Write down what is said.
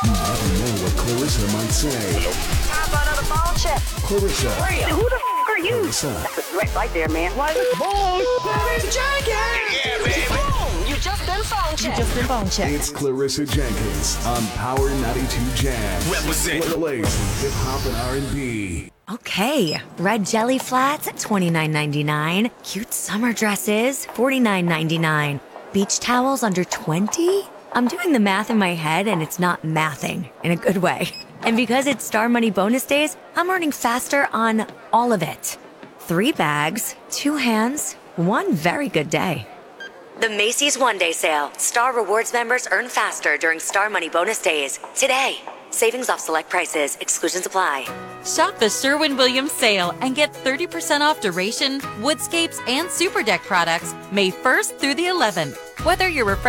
You never know what Clarissa might say. How about another phone check? Clarissa. Who the f are you? Clarissa. That's a threat right there, man. What? Clarissa Jenkins! Yeah, baby! Boom! You just been phone checked. It's Clarissa Jenkins on Power 92 Jams. Represent. Lazy hip hop and R&B. Okay, red jelly flats at $29.99. Cute summer dresses, $49.99. Beach towels under $20? I'm doing the math in my head and it's not mathing in a good way. And because it's Star Money bonus days, I'm earning faster on all of it. 3 bags, 2 hands, 1 very good day. The Macy's One Day Sale. Star Rewards members earn faster during Star Money bonus days. Today. Savings off select prices. Exclusions apply. Shop the Sherwin-Williams sale and get 30% off Duration, Woodscapes, and Super Deck products May 1st through the 11th. Whether you're